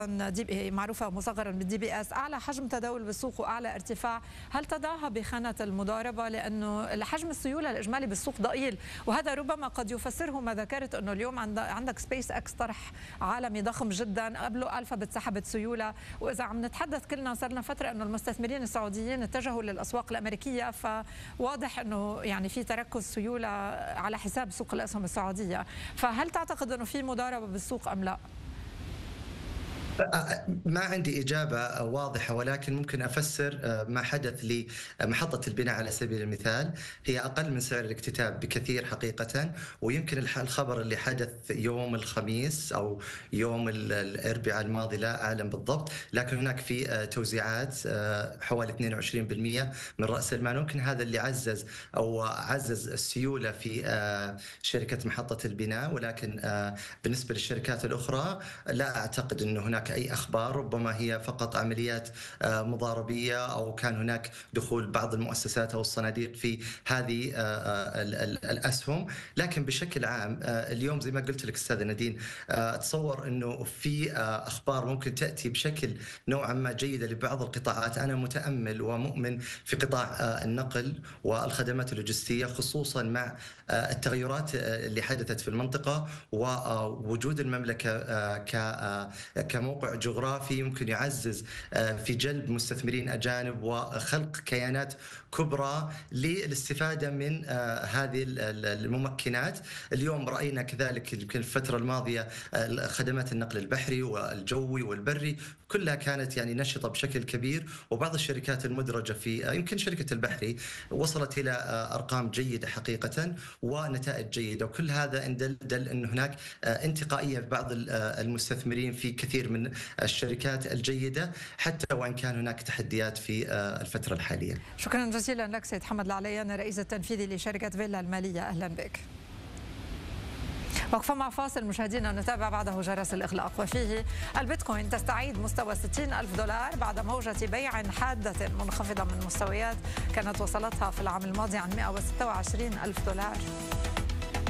معروفة مصغرا بالدي بي اس، اعلى حجم تداول بالسوق واعلى ارتفاع، هل تضعها بخانة المضاربة؟ لانه حجم السيولة الاجمالي بالسوق ضئيل، وهذا ربما قد يفسره ما ذكرت انه اليوم عندك سبيس اكس طرح عالمي ضخم جدا، قبله الفابت سحبت سيولة، واذا عم نتحدث كلنا صرنا فترة انه المستثمرين السعوديين اتجهوا للاسواق الامريكية، فواضح انه يعني في تركز سيولة على حساب سوق الاسهم السعودية، فهل تعتقد انه في مضاربة بالسوق ام لا؟ ما عندي إجابة واضحة، ولكن ممكن أفسر ما حدث لمحطة البناء على سبيل المثال. هي أقل من سعر الاكتتاب بكثير حقيقة، ويمكن الخبر اللي حدث يوم الخميس أو يوم الأربعاء الماضي لا أعلم بالضبط، لكن هناك في توزيعات حوالي 22% من رأس المال. ممكن هذا اللي عزز السيولة في شركة محطة البناء، ولكن بالنسبة للشركات الأخرى لا أعتقد أنه هناك أي أخبار، ربما هي فقط عمليات مضاربية، أو كان هناك دخول بعض المؤسسات أو الصناديق في هذه الأسهم. لكن بشكل عام اليوم زي ما قلت لك أستاذ نادين، أتصور أنه في أخبار ممكن تأتي بشكل نوعا ما جيدة لبعض القطاعات. أنا متأمل ومؤمن في قطاع النقل والخدمات اللوجستية، خصوصا مع التغيرات اللي حدثت في المنطقة، ووجود المملكة كموقع جغرافي يمكن يعزز في جلب مستثمرين أجانب وخلق كيانات كبرى للاستفادة من هذه الممكنات. اليوم رأينا كذلك الفترة الماضية خدمات النقل البحري والجوي والبري كلها كانت يعني نشطة بشكل كبير، وبعض الشركات المدرجة في يمكن شركة البحري وصلت إلى أرقام جيدة حقيقة ونتائج جيدة، وكل هذا إن دل أن هناك انتقائية في بعض المستثمرين في كثير من الشركات الجيدة، حتى وإن كان هناك تحديات في الفترة الحالية. شكرا جزيلا لك سيد حمد العليان، الرئيس التنفيذي لشركة فيلا المالية، أهلا بك. وقفة مع فاصل مشاهدينا، نتابع بعده جرس الإغلاق، وفيه البيتكوين تستعيد مستوى 60,000 دولار بعد موجة بيع حادة منخفضة من مستويات كانت وصلتها في العام الماضي عن 126,000 دولار.